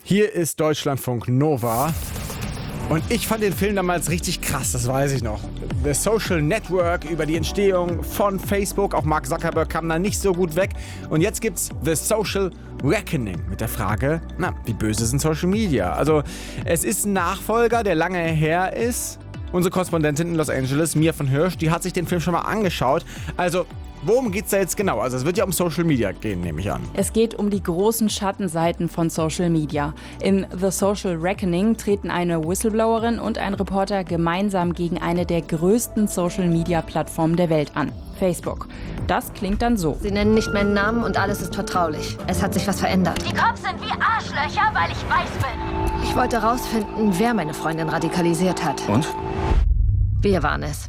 Hier ist Deutschlandfunk Nova. Und ich fand den Film damals richtig krass, das weiß ich noch. The Social Network, über die Entstehung von Facebook, auch Mark Zuckerberg kam da nicht so gut weg. Und jetzt gibt's The Social Reckoning mit der Frage, wie böse sind Social Media? Also es ist ein Nachfolger, der lange her ist. Unsere Korrespondentin in Los Angeles, Mia von Hirsch, die hat sich den Film schon mal angeschaut. Also worum geht's da jetzt genau? Also es wird ja um Social Media gehen, nehme ich an. Es geht um die großen Schattenseiten von Social Media. In The Social Reckoning treten eine Whistleblowerin und ein Reporter gemeinsam gegen eine der größten Social Media Plattformen der Welt an, Facebook. Das klingt dann so. Sie nennen nicht meinen Namen und alles ist vertraulich. Es hat sich was verändert. Die Cops sind wie Arschlöcher, weil ich weiß bin. Ich wollte rausfinden, wer meine Freundin radikalisiert hat. Und? Wir waren es.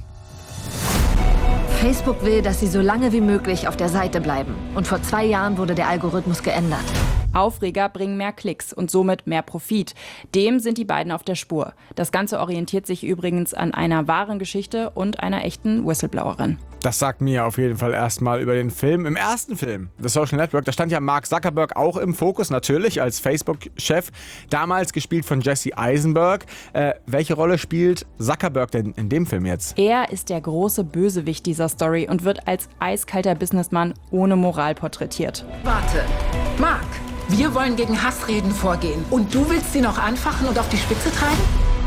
Facebook will, dass sie so lange wie möglich auf der Seite bleiben. Und vor 2 Jahren wurde der Algorithmus geändert. Aufreger bringen mehr Klicks und somit mehr Profit. Dem sind die beiden auf der Spur. Das Ganze orientiert sich übrigens an einer wahren Geschichte und einer echten Whistleblowerin. Das sagt mir auf jeden Fall erstmal über den Film. Im ersten Film, The Social Network, da stand ja Mark Zuckerberg auch im Fokus, natürlich als Facebook-Chef. Damals gespielt von Jesse Eisenberg. Welche Rolle spielt Zuckerberg denn in dem Film jetzt? Er ist der große Bösewicht dieser Story und wird als eiskalter Businessmann ohne Moral porträtiert. Warte, Mark, wir wollen gegen Hassreden vorgehen. Und du willst sie noch anfachen und auf die Spitze treiben?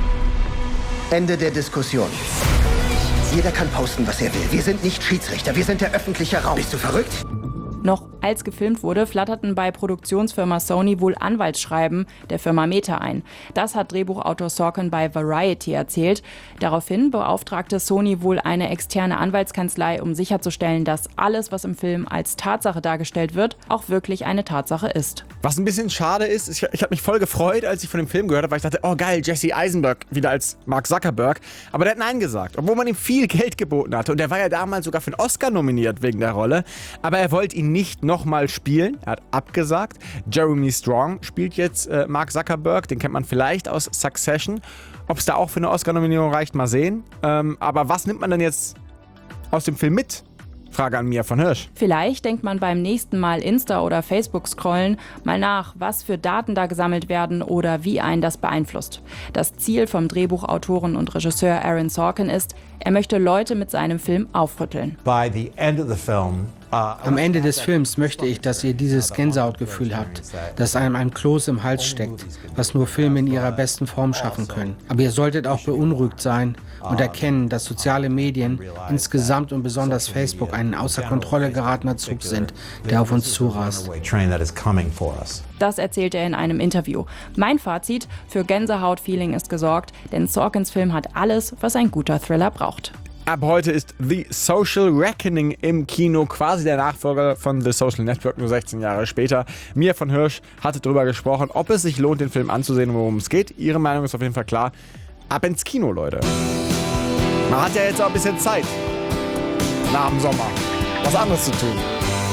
Ende der Diskussion. Jeder kann posten, was er will. Wir sind nicht Schiedsrichter, wir sind der öffentliche Raum. Bist du verrückt? Noch als gefilmt wurde, flatterten bei Produktionsfirma Sony wohl Anwaltsschreiben der Firma Meta ein. Das hat Drehbuchautor Sorkin bei Variety erzählt. Daraufhin beauftragte Sony wohl eine externe Anwaltskanzlei, um sicherzustellen, dass alles, was im Film als Tatsache dargestellt wird, auch wirklich eine Tatsache ist. Was ein bisschen schade ist, ich habe mich voll gefreut, als ich von dem Film gehört habe, weil ich dachte, oh geil, Jesse Eisenberg wieder als Mark Zuckerberg. Aber der hat Nein gesagt, obwohl man ihm viel Geld geboten hatte. Und der war ja damals sogar für einen Oscar nominiert wegen der Rolle. Aber er wollte ihn nicht nochmal spielen. Er hat abgesagt. Jeremy Strong spielt jetzt Mark Zuckerberg. Den kennt man vielleicht aus Succession. Ob es da auch für eine Oscar-Nominierung reicht, mal sehen. Aber was nimmt man denn jetzt aus dem Film mit? Frage an Mia von Hirsch. Vielleicht denkt man beim nächsten Mal Insta oder Facebook scrollen mal nach, was für Daten da gesammelt werden oder wie einen das beeinflusst. Das Ziel vom Drehbuchautoren und Regisseur Aaron Sorkin ist, er möchte Leute mit seinem Film aufrütteln. Am Ende des Films möchte ich, dass ihr dieses Gänsehautgefühl habt, das einem ein Kloß im Hals steckt, was nur Filme in ihrer besten Form schaffen können. Aber ihr solltet auch beunruhigt sein und erkennen, dass soziale Medien insgesamt und besonders Facebook ein außer Kontrolle geratener Zug sind, der auf uns zurast. Das erzählt er in einem Interview. Mein Fazit: Für Gänsehaut-Feeling ist gesorgt, denn Sorkins Film hat alles, was ein guter Thriller braucht. Ab heute ist The Social Reckoning im Kino, quasi der Nachfolger von The Social Network, nur 16 Jahre später. Mia von Hirsch hatte darüber gesprochen, ob es sich lohnt, den Film anzusehen und worum es geht. Ihre Meinung ist auf jeden Fall klar. Ab ins Kino, Leute. Man hat ja jetzt auch ein bisschen Zeit, nach dem Sommer, was anderes zu tun.